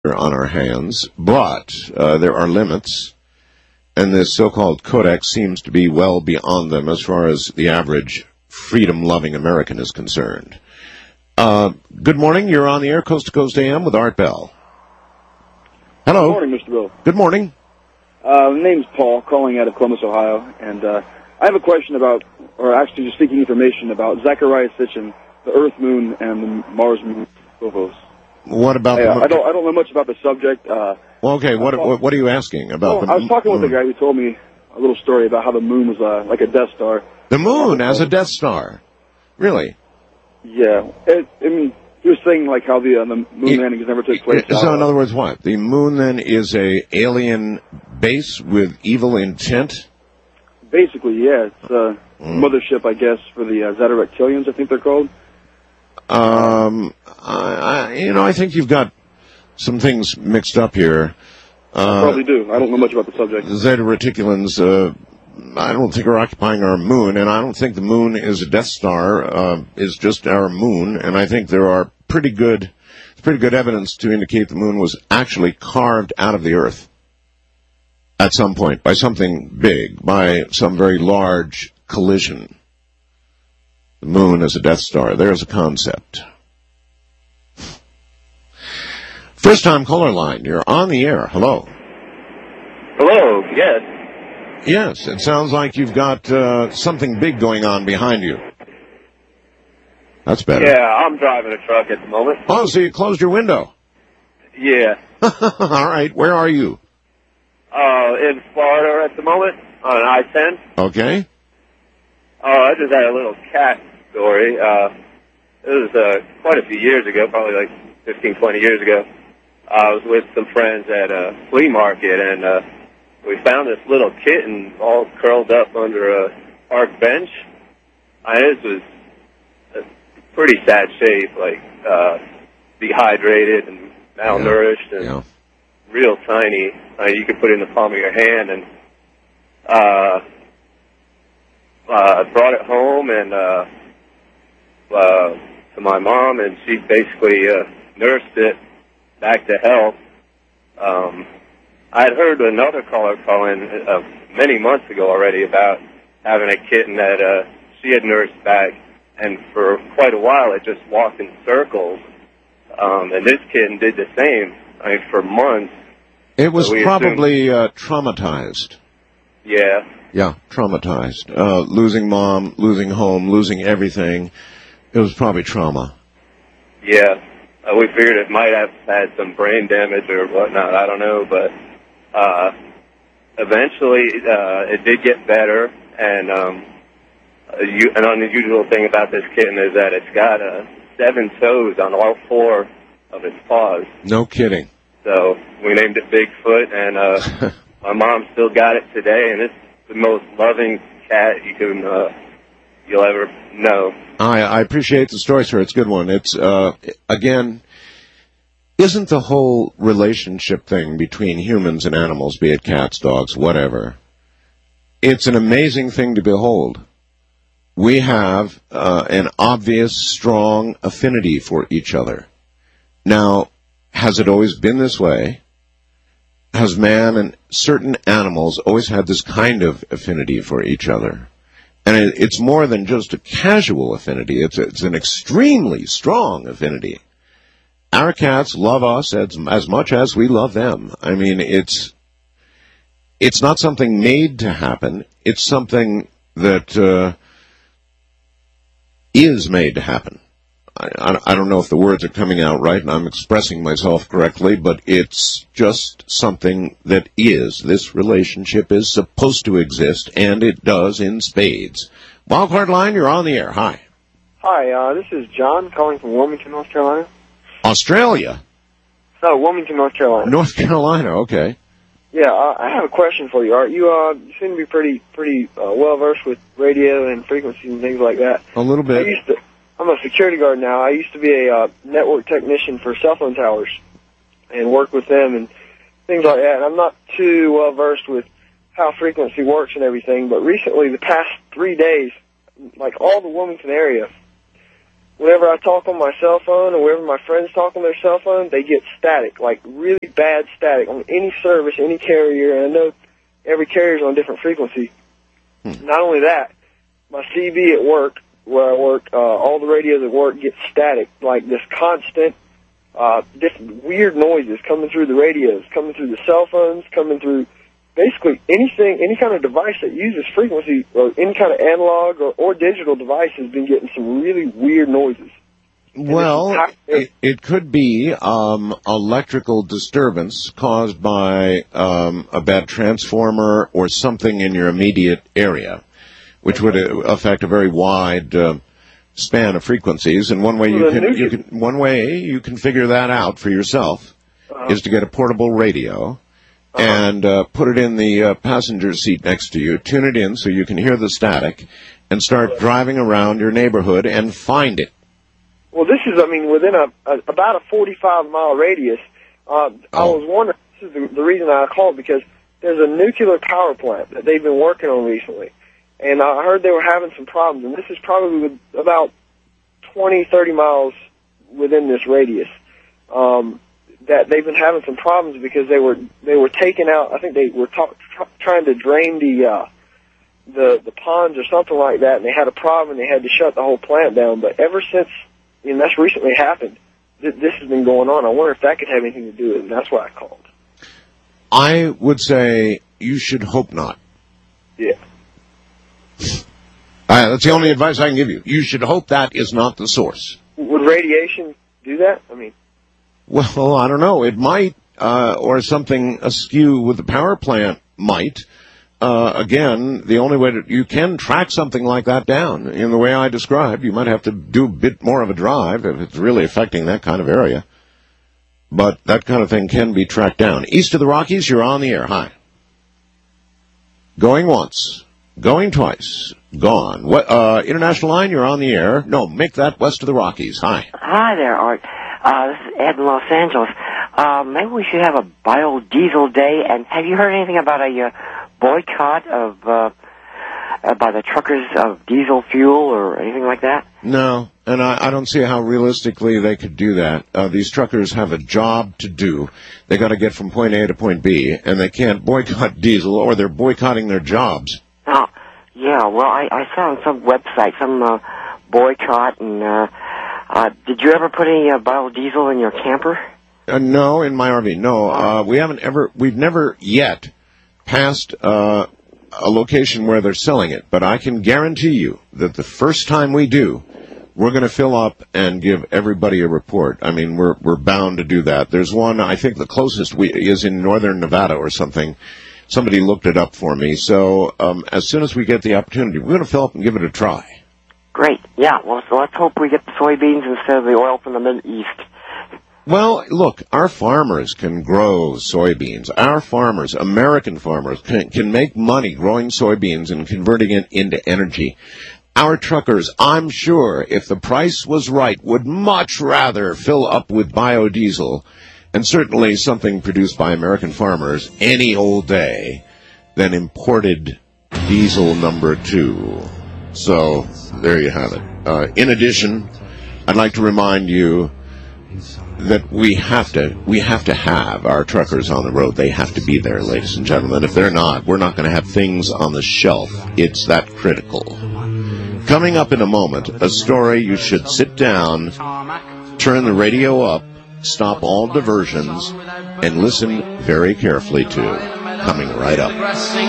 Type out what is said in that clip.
on our hands, but there are limits, and this so-called codex seems to be well beyond them as far as the average freedom-loving American is concerned. Good morning. You're on the air, Coast to Coast AM with Art Bell. Hello. Good morning, Mr. Bill. Good morning. My name's Paul, calling out of Columbus, Ohio, and I have a question about, or actually just seeking information about Zecharia Sitchin, the Earth Moon, and the Mars Moon Phobos. What about I don't know much about the subject. Well, okay, what are you asking about? I was talking with a guy who told me a little story about how the moon was like a Death Star. The moon as a Death Star? Really? Yeah. He was saying like how the moon landings never took place. So in other words, what? The moon then is a alien base with evil intent? Basically, yeah. It's a mothership, I guess, for the Zeta Reptilians, I think they're called. I think you've got some things mixed up here. I probably do. I don't know much about the subject. The Zeta Reticulans, I don't think are occupying our moon, and I don't think the moon is a Death Star, is just our moon, and I think there are pretty good evidence to indicate the moon was actually carved out of the Earth at some point by something big, by some very large collision. The moon is a Death Star. There's a concept. First time caller line. You're on the air. Hello. Hello. Yes. Yes. It sounds like you've got something big going on behind you. That's better. Yeah, I'm driving a truck at the moment. Oh, so you closed your window. Yeah. All right. Where are you? In Florida at the moment on I-10. Okay. I just had a little cat story. It was quite a few years ago, probably like 15, 20 years ago. I was with some friends at a flea market, and we found this little kitten all curled up under a park bench. This was a pretty sad shape, like dehydrated and malnourished and real tiny. You could put it in the palm of your hand, and I brought it home and to my mom, and she basically nursed it back to health. I had heard another caller call in many months ago already about having a kitten that she had nursed back, and for quite a while it just walked in circles. And this kitten did the same. For months. It was probably traumatized. Yeah. Yeah, traumatized. Losing mom, losing home, losing everything. It was probably trauma. Yeah. We figured it might have had some brain damage or whatnot. I don't know, but eventually it did get better. And an unusual thing about this kitten is that it's got 7 toes on all 4 of its paws. No kidding. So we named it Bigfoot, and my mom still got it today, and it's the most loving cat you'll ever know. I appreciate the story, sir. It's a good one. It's, again, isn't the whole relationship thing between humans and animals, be it cats, dogs, whatever, it's an amazing thing to behold. We have an obvious, strong affinity for each other. Now, has it always been this way? Has man and certain animals always had this kind of affinity for each other? And it's more than just a casual affinity. It's an extremely strong affinity. Our cats love us as much as we love them. I mean, it's not something made to happen. It's something that is made to happen. I don't know if the words are coming out right and I'm expressing myself correctly, but it's just something that is. This relationship is supposed to exist, and it does in spades. Wildcard line, you're on the air. Hi. Hi, this is John calling from Wilmington, North Carolina. Australia? No, Wilmington, North Carolina. North Carolina, okay. Yeah, I have a question for you, Art. You seem to be pretty well-versed with radio and frequencies and things like that. A little bit. I'm a security guard now. I used to be a network technician for cell phone towers and work with them and things like that. And I'm not too well-versed with how frequency works and everything, but recently, the past 3 days, like all the Wilmington area, whenever I talk on my cell phone or whenever my friends talk on their cell phone, they get static, like really bad static on any service, any carrier, and I know every carrier's on a different frequency. Not only that, my CB at work, where I work, all the radios at work get static, like this constant, different weird noises coming through the radios, coming through the cell phones, coming through basically anything, any kind of device that uses frequency or any kind of analog or digital device has been getting some really weird noises. Well, it could be electrical disturbance caused by a bad transformer or something in your immediate area, which would affect a very wide span of frequencies. And one way you can figure that out for yourself is to get a portable radio and put it in the passenger seat next to you, tune it in so you can hear the static, and start driving around your neighborhood and find it. Well, this is, within about a 45-mile radius. I was wondering, this is the reason I called, because there's a nuclear power plant that they've been working on recently. And I heard they were having some problems, and this is probably about 20, 30 miles within this radius. That they've been having some problems because they were taking out, I think they were trying to drain the ponds or something like that, and they had a problem, and they had to shut the whole plant down. But ever since, that's recently happened, this has been going on. I wonder if that could have anything to do with it, and that's why I called. I would say you should hope not. Yeah. That's the only advice I can give you. You should hope that is not the source. Would radiation do that? Well, I don't know. It might, or something askew with the power plant might. Again, the only way you can track something like that down in the way I described, you might have to do a bit more of a drive if it's really affecting that kind of area. But that kind of thing can be tracked down. East of the Rockies, you're on the air. Hi. Going once. Going twice. Gone. International line, you're on the air. No, make that west of the Rockies. Hi. Hi there, Art. This is Ed in Los Angeles. Maybe we should have a biodiesel day. And have you heard anything about a boycott by the truckers of diesel fuel or anything like that? No, and I don't see how realistically they could do that. These truckers have a job to do. They got to get from point A to point B, and they can't boycott diesel, or they're boycotting their jobs. Oh, yeah. Well, I saw on some website some boycott, and did you ever put any biodiesel in your camper? No, in my RV. No, we've never yet passed a location where they're selling it, but I can guarantee you that the first time we do, we're going to fill up and give everybody a report. We're bound to do that. There's one, I think the closest is in northern Nevada or something. Somebody looked it up for me. So as soon as we get the opportunity, we're going to fill up and give it a try. Great. Yeah, well, so let's hope we get the soybeans instead of the oil from the Middle East. Well, look, our farmers can grow soybeans. Our farmers, American farmers, can make money growing soybeans and converting it into energy. Our truckers, I'm sure, if the price was right, would much rather fill up with biodiesel, and certainly something produced by American farmers any old day, than imported diesel number 2. So, there you have it. In addition, I'd like to remind you that we have to have our truckers on the road. They have to be there, ladies and gentlemen. If they're not, we're not going to have things on the shelf. It's that critical. Coming up in a moment, a story you should sit down, turn the radio up, stop all diversions, and listen very carefully to. Coming right up.